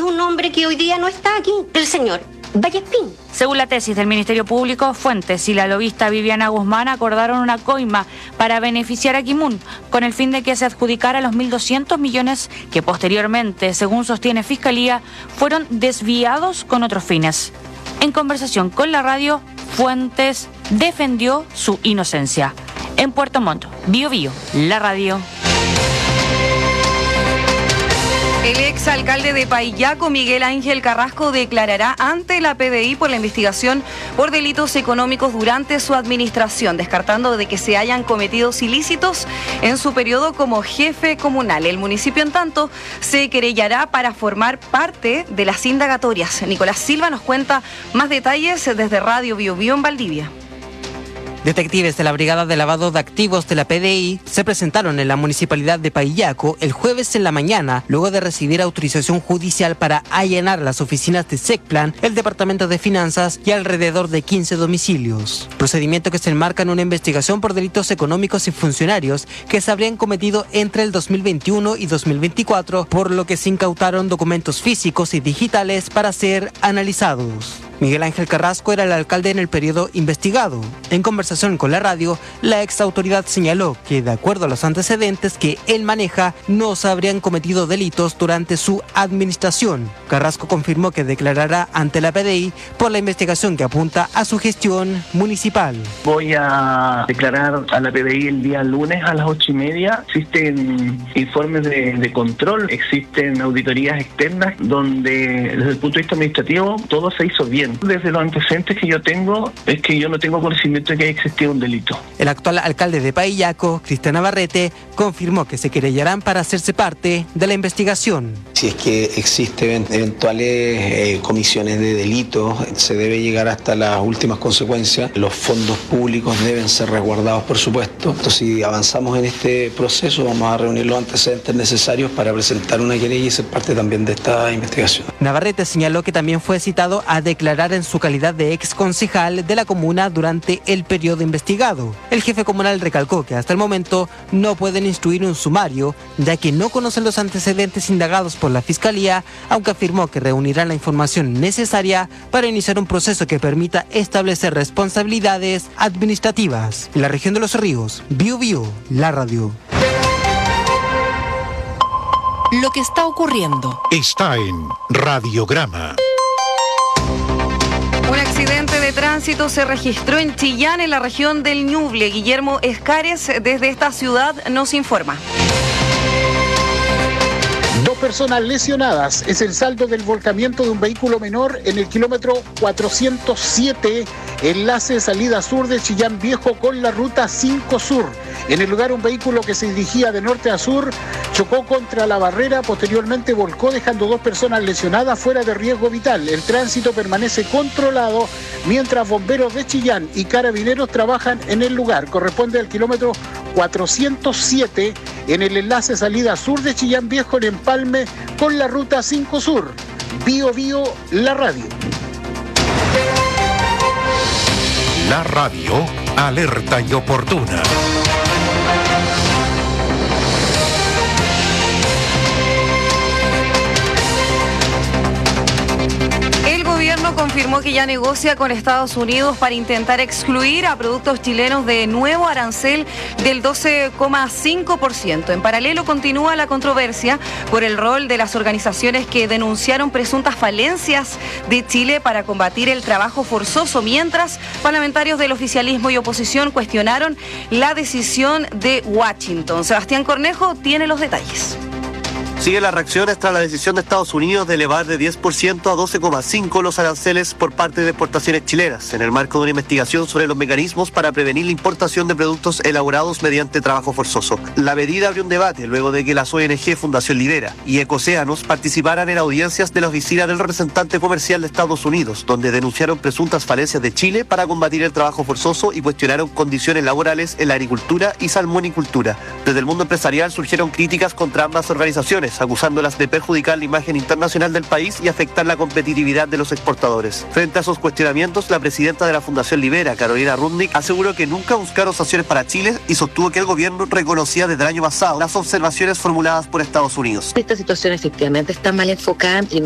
un hombre que hoy día no está aquí, el señor Vallespín. Según la tesis del Ministerio Público, Fuentes y la lobista Viviana Guzmán acordaron una coima para beneficiar a Kimun, con el fin de que se adjudicara los 1.200 millones que posteriormente, según sostiene Fiscalía, fueron desviados con otros fines. En conversación con la radio, Fuentes defendió su inocencia. En Puerto Montt, Bío Bío, la radio. El exalcalde de Paillaco, Miguel Ángel Carrasco, declarará ante la PDI por la investigación por delitos económicos durante su administración, descartando de que se hayan cometido ilícitos en su periodo como jefe comunal. El municipio, en tanto, se querellará para formar parte de las indagatorias. Nicolás Silva nos cuenta más detalles desde Radio Bío Bío en Valdivia. Detectives de la Brigada de Lavado de Activos de la PDI se presentaron en la municipalidad de Paillaco el jueves en la mañana, luego de recibir autorización judicial para allanar las oficinas de SECPLAN, el Departamento de Finanzas y alrededor de 15 domicilios. Procedimiento que se enmarca en una investigación por delitos económicos y funcionarios que se habrían cometido entre el 2021 y 2024, por lo que se incautaron documentos físicos y digitales para ser analizados. Miguel Ángel Carrasco era el alcalde en el periodo investigado. En conversación con la radio, la ex autoridad señaló que, de acuerdo a los antecedentes que él maneja, no se habrían cometido delitos durante su administración. Carrasco confirmó que declarará ante la PDI por la investigación que apunta a su gestión municipal. Voy a declarar a la PDI el día lunes a las 8:30. Existen informes de control, existen auditorías externas donde, desde el punto de vista administrativo, todo se hizo bien. Desde los antecedentes que yo tengo, es que yo no tengo conocimiento de que haya existido un delito. El actual alcalde de Paillaco, Cristian Navarrete, confirmó que se querellarán para hacerse parte de la investigación. Si es que existen eventuales comisiones de delitos, se debe llegar hasta las últimas consecuencias. Los fondos públicos deben ser resguardados, por supuesto. Entonces, si avanzamos en este proceso, vamos a reunir los antecedentes necesarios para presentar una querella y ser parte también de esta investigación. Navarrete señaló que también fue citado a declarar en su calidad de ex concejal de la comuna durante el periodo investigado. El jefe comunal recalcó que hasta el momento no pueden instruir un sumario, ya que no conocen los antecedentes indagados por la Fiscalía, aunque afirmó que reunirán la información necesaria para iniciar un proceso que permita establecer responsabilidades administrativas. En la región de Los Ríos, Bío Bío, la radio. Lo que está ocurriendo está en Radiograma. Un accidente de tránsito se registró en Chillán, en la región del Ñuble. Guillermo Escares, desde esta ciudad, nos informa. 2 personas lesionadas. Es el saldo del volcamiento de un vehículo menor en el kilómetro 407, enlace salida sur de Chillán Viejo con la ruta 5 Sur. En el lugar, un vehículo que se dirigía de norte a sur chocó contra la barrera, posteriormente volcó, dejando 2 personas lesionadas fuera de riesgo vital. El tránsito permanece controlado mientras bomberos de Chillán y carabineros trabajan en el lugar. Corresponde al kilómetro 407 en el enlace salida sur de Chillán Viejo en empalme con la ruta 5 Sur. Bío Bío, la radio. La radio, alerta y oportuna. El gobierno confirmó que ya negocia con Estados Unidos para intentar excluir a productos chilenos de nuevo arancel del 12,5%. En paralelo, continúa la controversia por el rol de las organizaciones que denunciaron presuntas falencias de Chile para combatir el trabajo forzoso, mientras parlamentarios del oficialismo y oposición cuestionaron la decisión de Washington. Sebastián Cornejo tiene los detalles. Sigue las reacciones tras la decisión de Estados Unidos de elevar de 10% a 12,5% los aranceles por parte de exportaciones chilenas, en el marco de una investigación sobre los mecanismos para prevenir la importación de productos elaborados mediante trabajo forzoso. La medida abrió un debate luego de que las ONG Fundación Lidera y Ecocéanos participaran en audiencias de la oficina del representante comercial de Estados Unidos, donde denunciaron presuntas falencias de Chile para combatir el trabajo forzoso y cuestionaron condiciones laborales en la agricultura y salmonicultura. Desde el mundo empresarial surgieron críticas contra ambas organizaciones, acusándolas de perjudicar la imagen internacional del país y afectar la competitividad de los exportadores. Frente a esos cuestionamientos, la presidenta de la Fundación Lidera, Carolina Rudnick, aseguró que nunca buscaron sanciones para Chile y sostuvo que el gobierno reconocía desde el año pasado las observaciones formuladas por Estados Unidos. Esta situación efectivamente está mal enfocada.